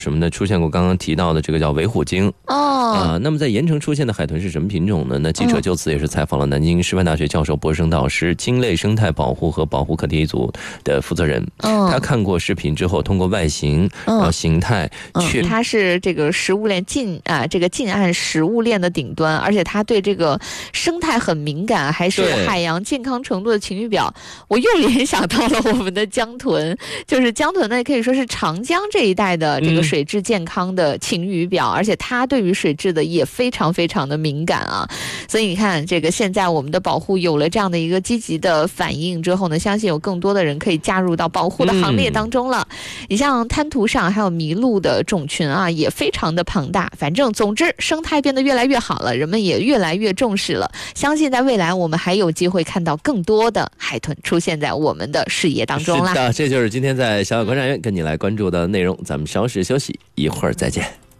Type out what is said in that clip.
什么呢？出现过刚刚提到的这个叫维虎鲸那么在盐城出现的海豚是什么品种呢？那记者就此也是采访了南京师范大学教授、博士生导师、鲸类生态保护和保护课题一组的负责人。他看过视频之后，通过外形、然后形态， 它是这个食物链这个近岸食物链的顶端，而且它对这个生态很敏感，还是海洋健康程度的晴雨表。我又联想到了我们的江豚，就是江豚呢，可以说是长江这一带的这个水质健康的晴雨表，而且它对于水质的也非常非常的敏感啊。所以你看，这个现在我们的保护有了这样的一个积极的反应之后呢，相信有更多的人可以加入到保护的行列当中了。你像滩涂上还有麋鹿的种群啊，也非常的庞大。反正总之，生态变得越来越好了，人们也越来越重视了。相信在未来，我们还有机会看到更多的海豚出现在我们的视野当中啦。 是的，这就是今天在小小观察员跟你来关注的内容。咱们稍事休息，一会儿再见。